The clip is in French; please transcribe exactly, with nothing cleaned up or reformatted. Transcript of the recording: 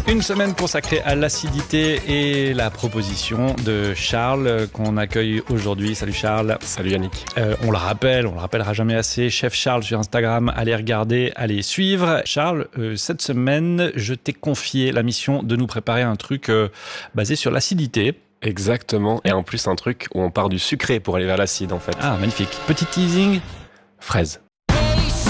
Une semaine consacrée à l'acidité et la proposition de Charles qu'on accueille aujourd'hui. Salut Charles. Salut Yannick. Euh, on le rappelle, on le rappellera jamais assez, Chef Charles sur Instagram, allez regarder, allez suivre. Charles, euh, cette semaine, je t'ai confié la mission de nous préparer un truc euh, basé sur l'acidité. Exactement, et en plus un truc où on part du sucré pour aller vers l'acide en fait. Ah, magnifique. Petit teasing. Fraise.